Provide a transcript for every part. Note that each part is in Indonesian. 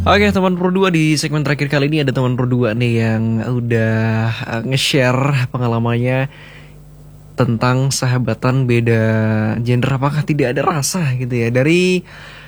Oke teman Pro 2, di segmen terakhir kali ini ada teman Pro 2 nih yang udah nge-share pengalamannya tentang sahabatan beda gender, apakah tidak ada rasa gitu ya. Dari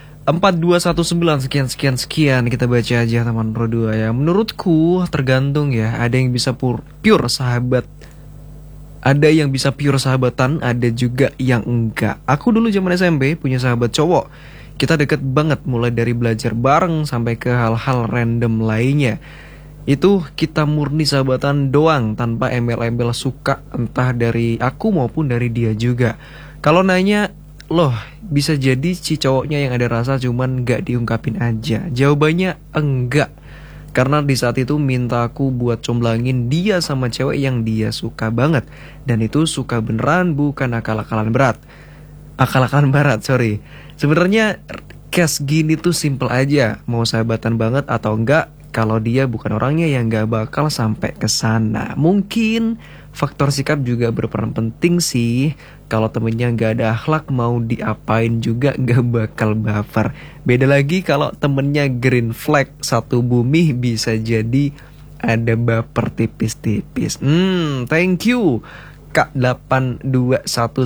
4219 sekian kita baca aja teman Pro 2 ya. Menurutku tergantung ya, ada yang bisa pure sahabat, ada yang bisa pure sahabatan, ada juga yang enggak. Aku dulu zaman SMP punya sahabat cowok. Kita deket banget mulai dari belajar bareng sampai ke hal-hal random lainnya. Itu kita murni sahabatan doang tanpa embel-embel suka, entah dari aku maupun dari dia juga. Kalau nanya, loh bisa jadi si cowoknya yang ada rasa cuman gak diungkapin aja. Jawabannya enggak. Karena di saat itu minta aku buat comblangin dia sama cewek yang dia suka banget. Dan itu suka beneran, bukan akal-akalan berat. Akal-akalan barat, sorry. Sebenarnya case gini tuh simple aja. Mau sahabatan banget atau enggak, kalau dia bukan orangnya yang gak bakal sampai ke sana. Mungkin faktor sikap juga berperan penting sih. Kalau temennya gak ada akhlak, mau diapain juga gak bakal baper. Beda lagi kalau temennya green flag satu bumi, bisa jadi ada baper tipis-tipis. Thank you Kak 8219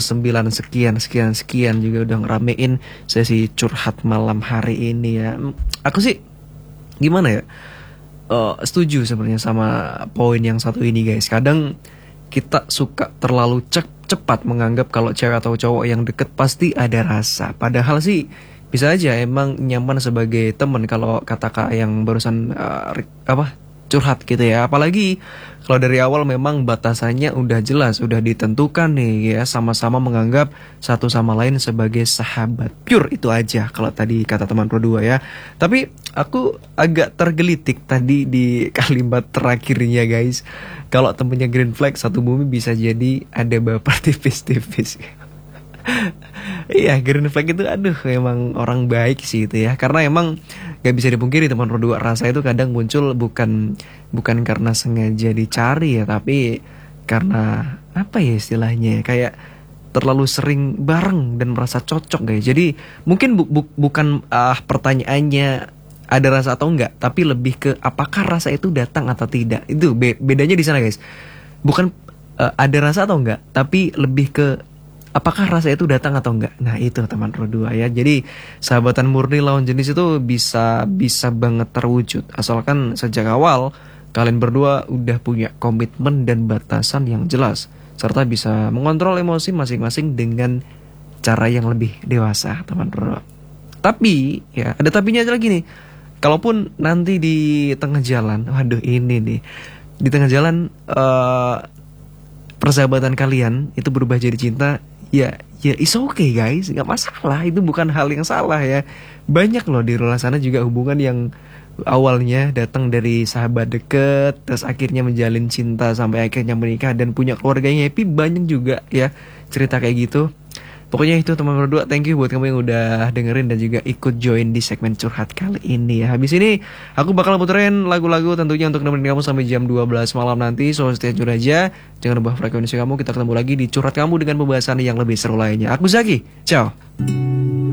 sekian juga udah ngeramein sesi curhat malam hari ini ya. Aku sih gimana ya, setuju sebenarnya sama poin yang satu ini guys. Kadang kita suka terlalu cepat menganggap kalau cewek atau cowok yang deket pasti ada rasa. Padahal sih bisa aja emang nyaman sebagai temen, kalau kata Kak yang barusan curhat gitu ya. Apalagi kalau dari awal memang batasannya udah jelas, udah ditentukan nih ya, sama-sama menganggap satu sama lain sebagai sahabat. Pure itu aja kalau tadi kata teman Pro 2 ya. Tapi aku agak tergelitik tadi di kalimat terakhirnya guys. Kalau temennya green flag satu bumi, bisa jadi ada baper tipis-tipis. Iya, green flag itu aduh emang orang baik sih itu ya. Karena emang gak bisa dipungkiri teman Pro 2, rasa itu kadang muncul bukan karena sengaja dicari ya, tapi karena apa ya istilahnya, kayak terlalu sering bareng dan merasa cocok guys. Jadi mungkin bukan pertanyaannya ada rasa atau enggak, tapi lebih ke apakah rasa itu datang atau tidak. Itu bedanya di sana guys. Bukan ada rasa atau enggak, tapi lebih ke apakah rasa itu datang atau enggak. Nah itu teman Pro 2 ya. Jadi sahabatan murni lawan jenis itu bisa banget terwujud, asalkan sejak awal kalian berdua udah punya komitmen dan batasan yang jelas, serta bisa mengontrol emosi masing-masing dengan cara yang lebih dewasa teman Pro 2. Tapi ya ada tapinya aja lagi nih. Kalaupun nanti di tengah jalan, waduh ini nih, di tengah jalan persahabatan kalian itu berubah jadi cinta, ya it's okay guys, nggak masalah. Itu bukan hal yang salah ya. Banyak loh di luar sana juga hubungan yang awalnya datang dari sahabat deket, terus akhirnya menjalin cinta sampai akhirnya menikah dan punya keluarga yang happy. Banyak juga ya cerita kayak gitu. Pokoknya itu teman berdua, thank you buat kamu yang udah dengerin dan juga ikut join di segmen curhat kali ini ya. Habis ini aku bakal puterin lagu-lagu tentunya untuk nemenin kamu sampai jam 12 malam nanti. So stay tune aja, jangan ubah frekuensi kamu. Kita ketemu lagi di curhat kamu dengan pembahasan yang lebih seru lainnya. Aku Zaki, ciao.